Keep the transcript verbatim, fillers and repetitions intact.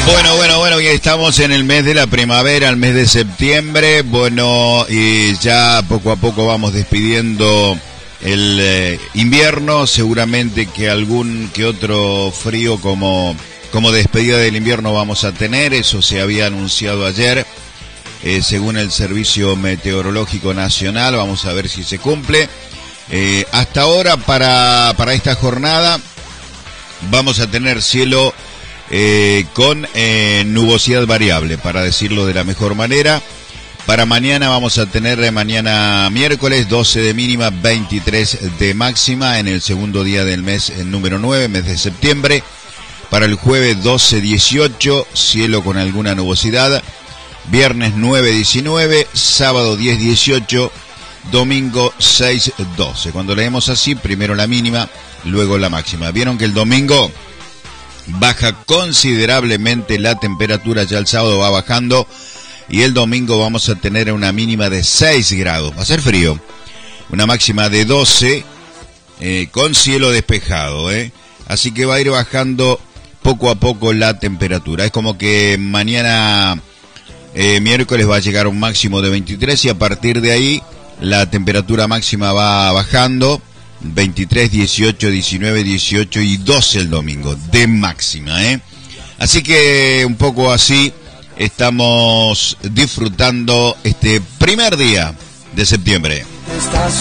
Bueno, bueno, bueno, y estamos en el mes de la primavera, el mes de septiembre. Bueno, y ya poco a poco vamos despidiendo el eh, invierno. Seguramente que algún que otro frío como, como despedida del invierno vamos a tener. Eso se había anunciado ayer, eh, según el Servicio Meteorológico Nacional. Vamos a ver si se cumple. Eh, hasta ahora, para, para esta jornada, vamos a tener cielo Eh, con eh, nubosidad variable, para decirlo de la mejor manera. Para mañana vamos a tener, eh, mañana miércoles, doce de mínima, veintitrés de máxima, en el segundo día del mes eh, número nueve, mes de septiembre. Para el jueves doce dieciocho, cielo con alguna nubosidad. Viernes nueve diecinueve, sábado diez dieciocho, domingo seis doce. Cuando leemos así, primero la mínima, luego la máxima. Vieron que el domingo baja considerablemente la temperatura, ya el sábado va bajando y el domingo vamos a tener una mínima de seis grados, va a ser frío, una máxima de doce, eh, con cielo despejado, eh. Así que va a ir bajando poco a poco la temperatura. Es como que mañana eh, miércoles va a llegar a un máximo de veintitrés y a partir de ahí la temperatura máxima va bajando. veintitrés, dieciocho, diecinueve, dieciocho y doce el domingo, de máxima, ¿eh? Así que un poco así estamos disfrutando este primer día de septiembre. Estás